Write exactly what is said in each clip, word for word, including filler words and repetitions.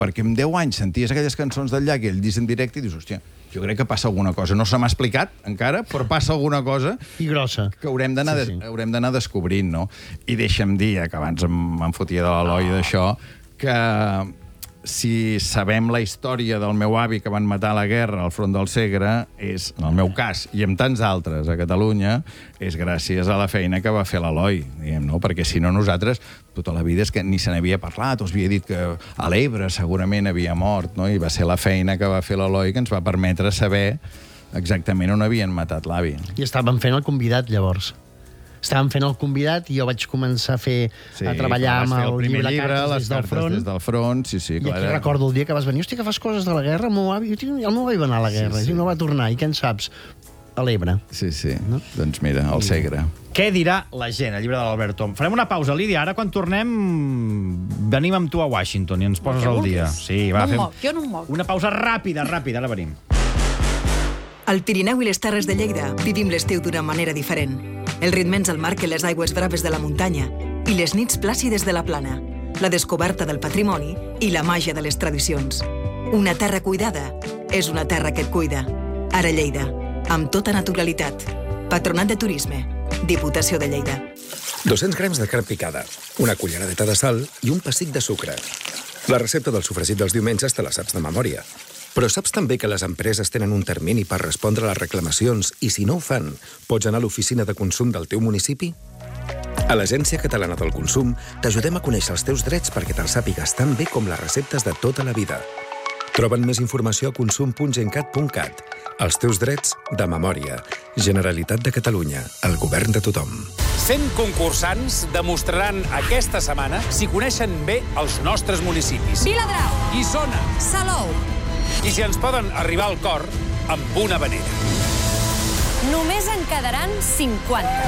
perquè en deu anys senties aquelles cançons del llac i el disc en directe i dius, hòstia, jo crec que passa alguna cosa. No se m'ha explicat encara, però passa alguna cosa... I grossa. Que haurem d'anar sí, sí. haurem d'anar descobrint, no? I deixa'm dir, que abans em fotia de l'Eloi d'això, que si sabem la història del meu avi que van matar a la guerra al front del Segre, és, en el meu cas, i en tants altres a Catalunya, és gràcies a la feina que va fer l'Eloi, diguem, no? Perquè si no nosaltres, tota la vida és que ni se n'havia parlat, us havia dit que a l'Ebre segurament havia mort, no? I va ser la feina que va fer l'Eloi que ens va permetre saber exactament on havien matat l'avi. I estaven fent el convidat, llavors. Estàvem fent el convidat i jo vaig començar a fer sí, a treballar amb el, el llibre, llibre Cartes les des del front. Des del front, sí, sí, I aquí era... recordo el dia que vas venir, hòstia, que fas coses de la guerra, el meu avi, el meu avi va anar a la guerra, sí, sí. I no va tornar, i què en saps? A l'Ebre. Sí, sí, no? Doncs mira, al Segre. Què dirà la gent, el llibre de l'Alberto? Farem una pausa, Lídia, ara quan tornem venim amb tu a Washington i ens poses al dia. Sí, va, no fem... moc, jo no em moc. Una pausa ràpida, ràpida, ara venim. Al Pirineu i les Terres de Lleida vivim l'estiu d'una manera diferent. El ritme ens el marquen les aigües braves de la muntanya i les nits plàcides de la plana, la descoberta del patrimoni i la màgia de les tradicions. Una terra cuidada és una terra que et cuida. Ara Lleida, amb tota naturalitat. Patronat de Turisme, Diputació de Lleida. dos-cents grams de carn picada, una culleradeta de sal i un pessic de sucre. La recepta del sofregit dels diumenges te la saps de memòria. Però saps també que les empreses tenen un termini per respondre a les reclamacions i si no ho fan, pots anar a l'oficina de consum del teu municipi? A l'Agència Catalana del Consum t'ajudem a conèixer els teus drets perquè te'ls sàpigues tan bé com les receptes de tota la vida. Troben més informació a consum punt gencat punt cat. Els teus drets de memòria. Generalitat de Catalunya. El govern de tothom. cent concursants demostraran aquesta setmana si coneixen bé els nostres municipis. Viladrau. Guissona. Salou. I si ens poden arribar al cor amb una vanera. Només en quedaran cinquanta.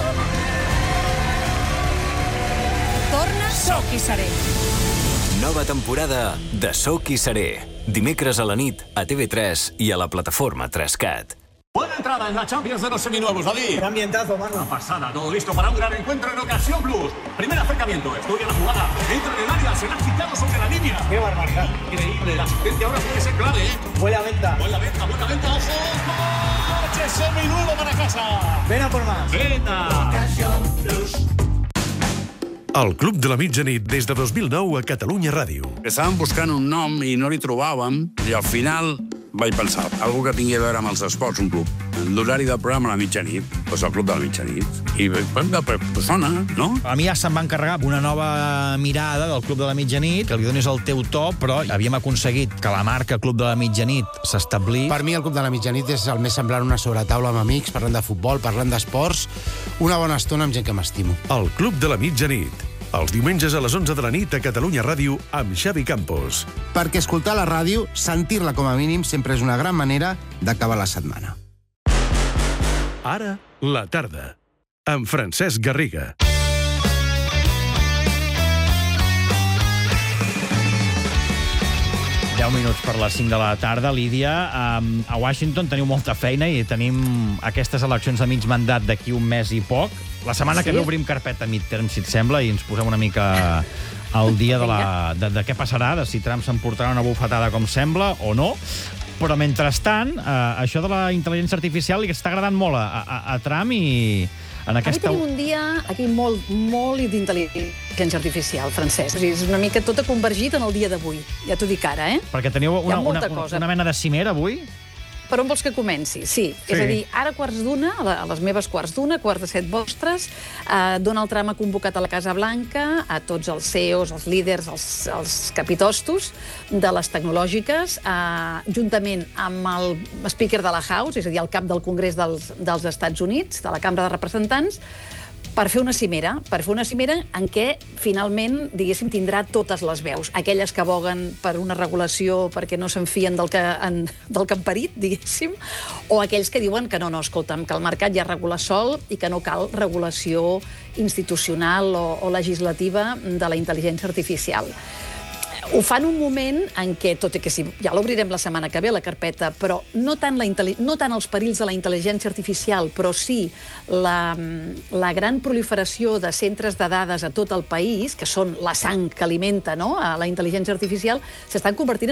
Torna Soc i Seré. Nova temporada de Soc i Seré. Dimecres a la nit a T V tres i a la plataforma tres cat. Buena entrada en la Champions de los seminuevos, David. Qué ambientazo, mano. Una pasada, todo listo para un gran encuentro en Ocasión Blues. Primer acercamiento, estudia la jugada, entra en el área, se la ha quitado sobre la línea. Qué barbaridad. Increíble, la asistencia ahora puede ser clave, ¿eh? Buena venta. Buena venta, buena venta, ojo. Coche seminuevo para casa. Ven a por más. Venta. Ocasión Blues. El Club de la Mitjanit des de dos mil nou a Catalunya Ràdio. Estàvem buscant un nom i no li trobàvem i al final vaig pensar, algú que tingui a veure amb els esports, un club. L'horari del programa a la mitjanit, doncs el Club de la Mitjanit. I pues, sona, no? A mi ja se'm va encarregar una nova mirada del Club de la Mitjanit, que li donis el teu to, però havíem aconseguit que la marca Club de la Mitjanit s'establís. Per mi el Club de la Mitjanit és el més semblant a una sobretaula amb amics, parlant de futbol, parlant d'esports, una bona estona amb gent que m'estimo. El Club de la Mitjanit. Els diumenges a les onze de la nit a Catalunya Ràdio amb Xavi Campos. Perquè escoltar la ràdio, sentir-la com a mínim, sempre és una gran manera d'acabar la setmana. Ara, la tarda, amb Francesc Garriga. deu minuts per les cinc de la tarda. Lídia, a Washington teniu molta feina i tenim aquestes eleccions de mig mandat d'aquí un mes i poc. La setmana sí? que ve obrim carpeta midterm, si et sembla, i ens posem una mica al dia de, la, de, de què passarà, de si Trump s'emportarà una bufetada com sembla o no. Però, mentrestant, eh, això de la intel·ligència artificial li està agradant molt a, a, a Trump i... En aquesta... Avui tenim un dia aquí molt, molt d'intel·ligència artificial, Francesc. És una mica tot ha convergit en el dia d'avui. Ja t'ho dic ara, eh? Perquè teniu una, una, una, una mena de cimera avui? Per on vols que comenci? Sí. sí. És a dir, ara quarts d'una, a les meves quarts d'una, quarts de set vostres, eh, Donald Trump ha convocat a la Casa Blanca a tots els C E Os, els líders, els, els capitostos de les tecnològiques, eh, juntament amb el speaker de la House, és a dir, el cap del Congrés dels, dels Estats Units, de la Cambra de Representants, per fer una cimera, per fer una cimera en què, finalment, diguéssim, tindrà totes les veus. Aquelles que aboguen per una regulació perquè no s'enfien del que han, del que han parit, diguéssim, o aquells que diuen que no, no, escolta'm, que el mercat ja regula sol i que no cal regulació institucional o, o legislativa de la intel·ligència artificial. Ho fan un moment en què, tot i que si, ja l'obrirem la setmana que ve, la carpeta, però no tant, la, no tant els perills de la intel·ligència artificial, però sí la, la gran proliferació de centres de dades a tot el país, que són la sang que alimenta, no?, a la intel·ligència artificial, s'estan convertint